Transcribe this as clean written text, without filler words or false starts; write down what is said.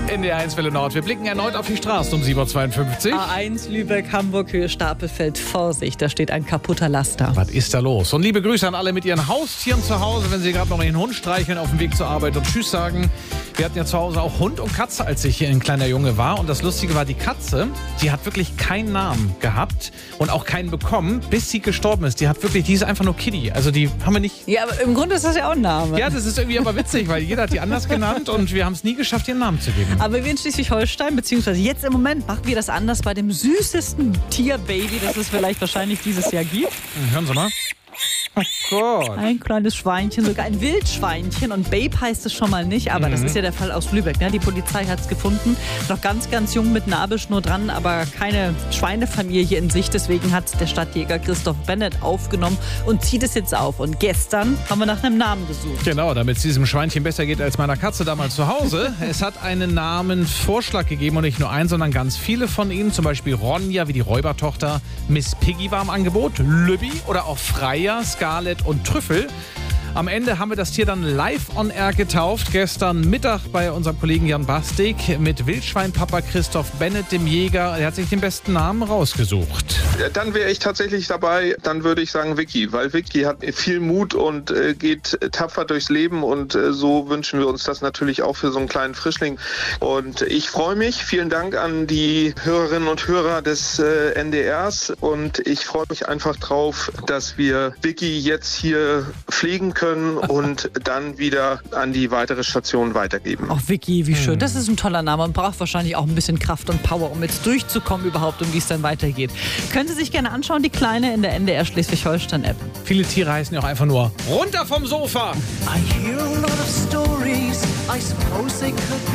NDR1 Welle Nord. Wir blicken erneut auf die Straßen um 7.52 Uhr. A1 Lübeck, Hamburg, Höhe Stapelfeld. Vorsicht, da steht ein kaputter Laster. Was ist da los? Und liebe Grüße an alle mit ihren Haustieren zu Hause, wenn sie gerade noch den Hund streicheln auf dem Weg zur Arbeit und Tschüss sagen. Wir hatten ja zu Hause auch Hund und Katze, als ich hier ein kleiner Junge war. Und das Lustige war, die Katze, die hat wirklich keinen Namen gehabt und auch keinen bekommen, bis sie gestorben ist. Die ist einfach nur Kitty. Also die haben wir nicht... Ja, aber im Grunde ist das ja auch ein Name. Ja, das ist irgendwie aber witzig, weil jeder hat die anders genannt und wir haben es nie geschafft, ihren Namen zu geben. Aber wir in Schleswig-Holstein, beziehungsweise jetzt im Moment, machen wir das anders bei dem süßesten Tierbaby, das es vielleicht wahrscheinlich dieses Jahr gibt. Hören Sie mal. Oh Gott. Ein kleines Schweinchen, sogar ein Wildschweinchen. Und Babe heißt es schon mal nicht, aber das ist ja der Fall aus Lübeck. Ne? Die Polizei hat es gefunden. Noch ganz, ganz jung mit Nabelschnur dran, aber keine Schweinefamilie in Sicht. Deswegen hat der Stadtjäger Christoph Bennett aufgenommen und zieht es jetzt auf. Und gestern haben wir nach einem Namen gesucht. Genau, damit es diesem Schweinchen besser geht als meiner Katze damals zu Hause. Es hat einen Namenvorschlag gegeben und nicht nur einen, sondern ganz viele von ihnen. Zum Beispiel Ronja wie die Räubertochter, Miss Piggy war im Angebot, Lübbi oder auch Freya, Scarlett und Trüffel. Am Ende haben wir das Tier dann live on air getauft. Gestern Mittag bei unserem Kollegen Jan Bastik mit Wildschweinpapa Christoph Bennett, dem Jäger. Er hat sich den besten Namen rausgesucht. Dann wäre ich tatsächlich dabei, dann würde ich sagen Vicky, weil Vicky hat viel Mut und geht tapfer durchs Leben und so wünschen wir uns das natürlich auch für so einen kleinen Frischling. Und ich freue mich. Vielen Dank an die Hörerinnen und Hörer des NDRs und ich freue mich einfach drauf, dass wir Vicky jetzt hier pflegen können und dann wieder an die weitere Station weitergeben. Ach, Vicky, wie schön. Das ist ein toller Name und braucht wahrscheinlich auch ein bisschen Kraft und Power, um jetzt durchzukommen überhaupt, um wie es dann weitergeht. Können Sie sich gerne anschauen, die Kleine in der NDR Schleswig-Holstein-App. Viele Tiere heißen ja auch einfach nur runter vom Sofa. I hear a lot of stories, I suppose they could